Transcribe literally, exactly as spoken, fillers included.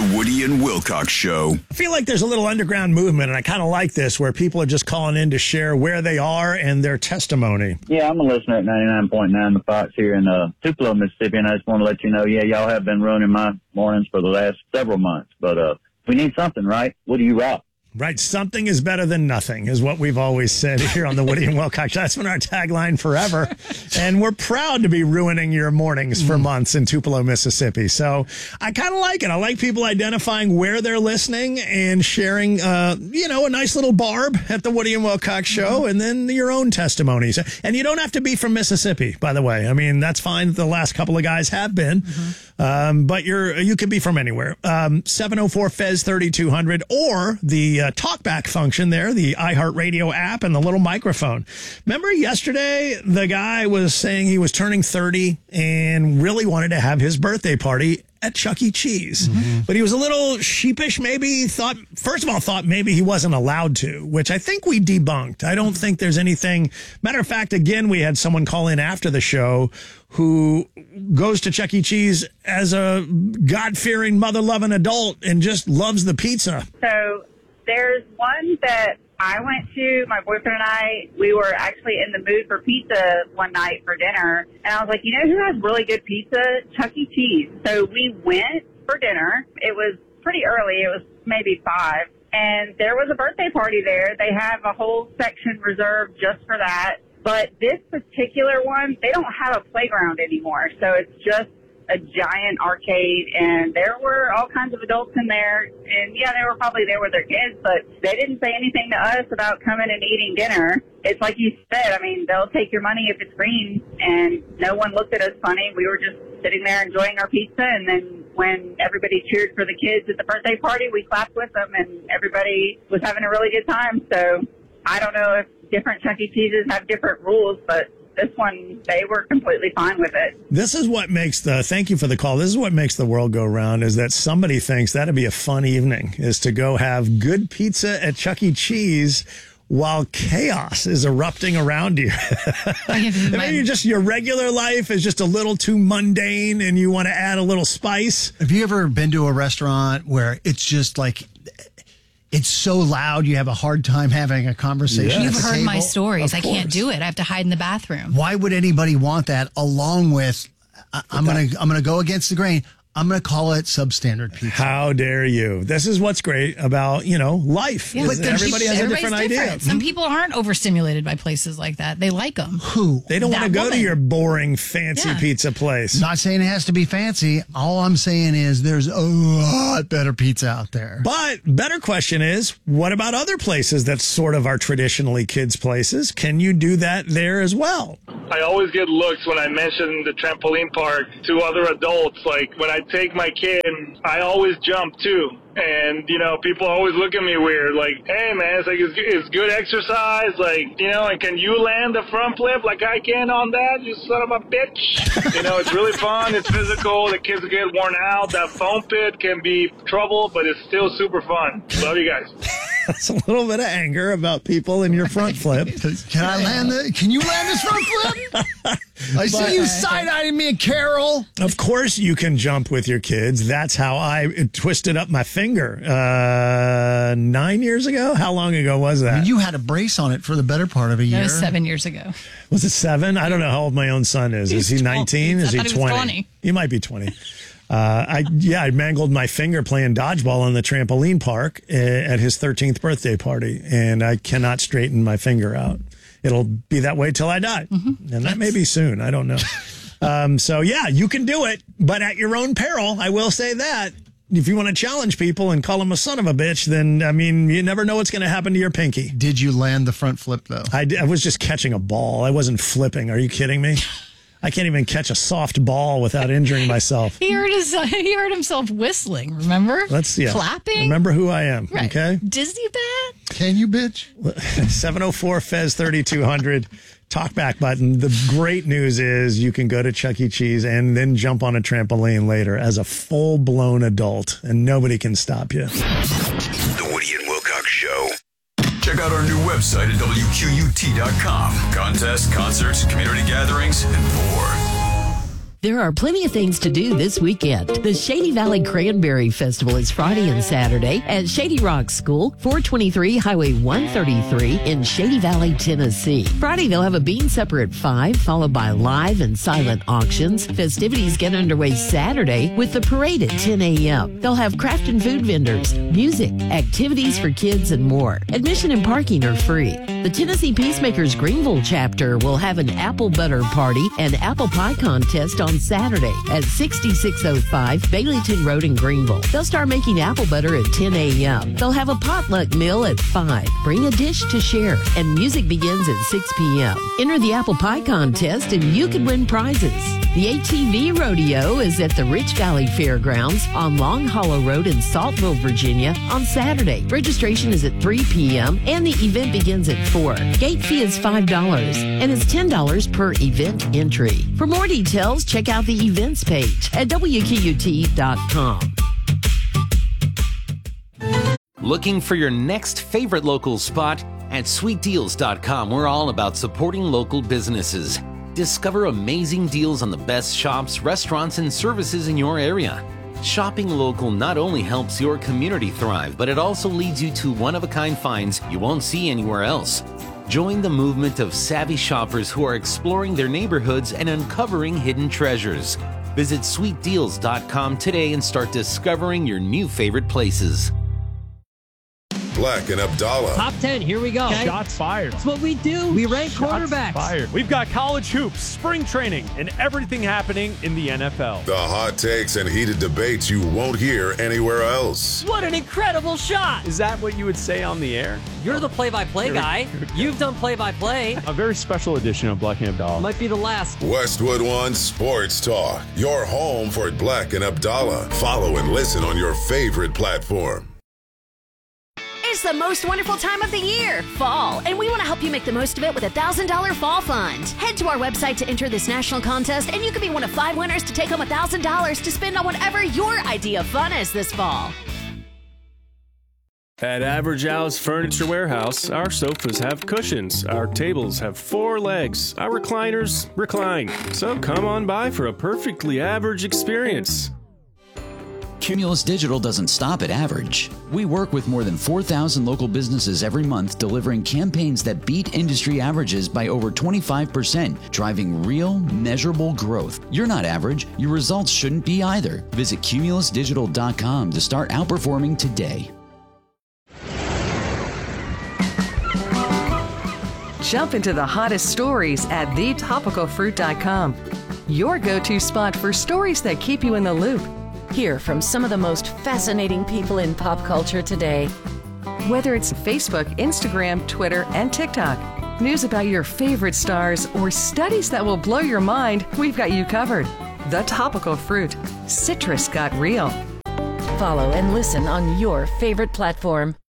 The Woody and Wilcox Show. I feel like there's a little underground movement, and I kind of like this, where people are just calling in to share where they are and their testimony. Yeah, I'm a listener at ninety-nine point nine The Fox here in uh, Tupelo, Mississippi, and I just want to let you know, yeah, y'all have been ruining my mornings for the last several months. But uh, we need something, right? What do you rock? Right, something is better than nothing is what we've always said here on the Woody and Wilcox. That's been our tagline forever, and we're proud to be ruining your mornings for months in Tupelo, Mississippi. So I kind of like it. I like people identifying where they're listening and sharing, uh, you know, a nice little barb at the Woody and Wilcox Show, and then your own testimonies. And you don't have to be from Mississippi, by the way. I mean, that's fine. The last couple of guys have been, mm-hmm. um, but you're you could be from anywhere. Um, seven oh four F E Z thirty-two hundred or the Uh, talkback function there, the iHeartRadio app, and the little microphone. Remember yesterday, the guy was saying he was turning thirty and really wanted to have his birthday party at Chuck E. Cheese. Mm-hmm. But he was a little sheepish, maybe. Thought, first of all, thought maybe he wasn't allowed to, which I think we debunked. I don't think there's anything. Matter of fact, again, we had someone call in after the show who goes to Chuck E. Cheese as a God-fearing, mother-loving adult and just loves the pizza. So there's one that I went to, my boyfriend and I, we were actually in the mood for pizza one night for dinner. And I was like, you know who has really good pizza? Chuck E. Cheese. So we went for dinner. It was pretty early. It was maybe five. And there was a birthday party there. They have a whole section reserved just for that. But this particular one, they don't have a playground anymore. So it's just a giant arcade, and there were all kinds of adults in there, and yeah, they were probably there with their kids, but they didn't say anything to us about coming and eating dinner. It's like you said, I mean, they'll take your money if it's green, and no one looked at us funny. We were just sitting there enjoying our pizza, and then when everybody cheered for the kids at the birthday party, we clapped with them, and everybody was having a really good time. So I don't know if different Chuck E. Cheeses have different rules, but this one, they were completely fine with it. This is what makes the, thank you for the call. This is what makes the world go round, is that somebody thinks that'd be a fun evening, is to go have good pizza at Chuck E. Cheese while chaos is erupting around you. I mean, you just, your regular life is just a little too mundane and you want to add a little spice. Have you ever been to a restaurant where it's just like, it's so loud, you have a hard time having a conversation? You've heard table? my stories. Of I can't course. do it. I have to hide in the bathroom. Why would anybody want that along with, I, I'm going to I'm gonna go against the grain, I'm going to call it substandard pizza. How dare you? This is what's great about, you know, life. Yeah, but everybody has a different different. idea. Some people aren't overstimulated by places like that. They like them. Who? They don't want to go woman. to your boring, fancy Yeah. pizza place. Not saying it has to be fancy. All I'm saying is there's a lot better pizza out there. But better question is, what about other places that sort of are traditionally kids' places? Can you do that there as well? I always get looks when I mention the trampoline park to other adults. Like when I take my kid, I always jump too. And, you know, people always look at me weird, like, hey, man, it's like, it's, it's good exercise, like, you know, and can you land the front flip like I can on that, you son of a bitch? You know, it's really fun, it's physical, the kids get worn out, that foam pit can be trouble, but it's still super fun. Love you guys. That's a little bit of anger about people in your front flip. Can I land the, can you land this front flip? I see you side-eyeing me, Carol. Of course you can jump with your kids. That's how I twisted up my finger uh, nine years ago. How long ago was that? You had a brace on it for the better part of a year. That was seven years ago. Was it seven? I don't know how old my own son is. He's is he nineteen? twelve. Is he I thought he was twenty? twenty. He might be twenty. Uh, I yeah, I mangled my finger playing dodgeball on the trampoline park uh, at his thirteenth birthday party, and I cannot straighten my finger out. It'll be that way till I die, mm-hmm. and that may be soon. I don't know. um, so yeah, you can do it, but at your own peril. I will say that. If you want to challenge people and call them a son of a bitch, then, I mean, you never know what's going to happen to your pinky. Did you land the front flip, though? I, did, I was just catching a ball. I wasn't flipping. Are you kidding me? I can't even catch a soft ball without injuring myself. He heard his, he heard himself whistling, remember? Let's yeah. Clapping? Remember who I am, right. okay? Disney bat? Can you, bitch? seven oh four F E Z thirty-two hundred. Talkback button. The great news is you can go to Chuck E. Cheese and then jump on a trampoline later as a full-blown adult, and nobody can stop you. The Woody and Wilcox Show. Check out our new website at W Q U T dot com. Contests, concerts, community gatherings, and more. There are plenty of things to do this weekend. The Shady Valley Cranberry Festival is Friday and Saturday at Shady Rock School, four twenty-three Highway one thirty-three in Shady Valley, Tennessee. Friday, they'll have a bean supper at five, followed by live and silent auctions. Festivities get underway Saturday with the parade at ten a.m. They'll have craft and food vendors, music, activities for kids, and more. Admission and parking are free. The Tennessee Peacemakers Greenville chapter will have an apple butter party and apple pie contest on Saturday at sixty-six oh five Baileyton Road in Greenville. They'll start making apple butter at ten a.m. They'll have a potluck meal at five. Bring a dish to share, and music begins at six p.m. Enter the apple pie contest and you could win prizes. The A T V Rodeo is at the Rich Valley Fairgrounds on Long Hollow Road in Saltville, Virginia on Saturday. Registration is at three p.m. and the event begins at four. Gate fee is five dollars and it's ten dollars per event entry. For more details, check out the events page at W Q U T dot com. Looking for your next favorite local spot? At sweet deals dot com, we're all about supporting local businesses. Discover amazing deals on the best shops, restaurants, and services in your area. Shopping local not only helps your community thrive, but it also leads you to one-of-a-kind finds you won't see anywhere else. Join the movement of savvy shoppers who are exploring their neighborhoods and uncovering hidden treasures. Visit sweet deals dot com today and start discovering your new favorite places. Black and Abdallah. Top ten, here we go. Okay. Shots fired. That's what we do. We rank Shots quarterbacks. Fired. We've got college hoops, spring training, and everything happening in the N F L. The hot takes and heated debates you won't hear anywhere else. What an incredible shot. Is that what you would say on the air? You're the play-by-play guy. You've done play-by-play. A very special edition of Black and Abdallah. Might be the last. Westwood One Sports Talk. Your home for Black and Abdallah. Follow and listen on your favorite platform. It's the most wonderful time of the year, fall, and we want to help you make the most of it with a one thousand dollars Fall Fund. Head to our website to enter this national contest, and you could be one of five winners to take home one thousand dollars to spend on whatever your idea of fun is this fall. At Average Al's Furniture Warehouse, our sofas have cushions, our tables have four legs, our recliners recline. So come on by for a perfectly average experience. Cumulus Digital doesn't stop at average. We work with more than four thousand local businesses every month, delivering campaigns that beat industry averages by over twenty-five percent, driving real, measurable growth. You're not average. Your results shouldn't be either. Visit cumulus digital dot com to start outperforming today. Jump into the hottest stories at the topical fruit dot com. Your go-to spot for stories that keep you in the loop. Hear from some of the most fascinating people in pop culture today. Whether it's Facebook, Instagram, Twitter, and TikTok, news about your favorite stars, or studies that will blow your mind, we've got you covered. The Topical Fruit. Citrus got real. Follow and listen on your favorite platform.